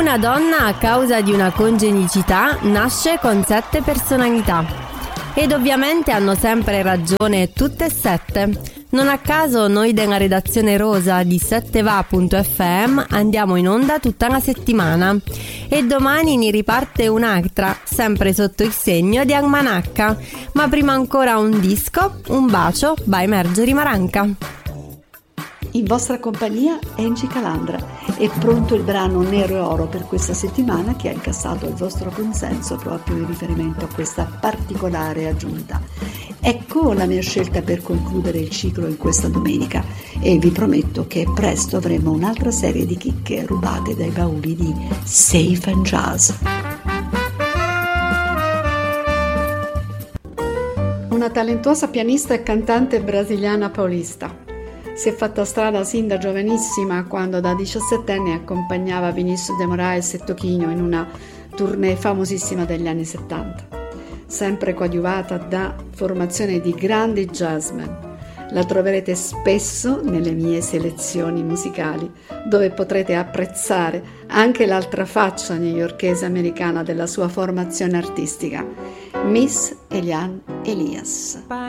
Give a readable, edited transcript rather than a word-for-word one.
Una donna a causa di una congenicità nasce con 7 personalità. Ed ovviamente hanno sempre ragione tutte e 7. Non a caso noi della redazione rosa di 7va.fm andiamo in onda tutta una settimana. E domani ne riparte un'altra, sempre sotto il segno di almanacca. Ma prima ancora un disco, un bacio, by Marjorie Maranca. In vostra compagnia Angie Calandra. È pronto il brano Nero e Oro per questa settimana che ha incassato il vostro consenso proprio in riferimento a questa particolare aggiunta. Ecco la mia scelta per concludere il ciclo in questa domenica e vi prometto che presto avremo un'altra serie di chicche rubate dai bauli di Safe and Jazz. Una talentuosa pianista e cantante brasiliana paulista. Si è fatta strada sin da giovanissima quando da 17 anni accompagnava Vinícius de Moraes e Toquinho in una tournée famosissima degli anni 70, sempre coadiuvata da formazione di grandi jazzmen. La troverete spesso nelle mie selezioni musicali, dove potrete apprezzare anche l'altra faccia newyorkese americana della sua formazione artistica, Miss Eliane Elias.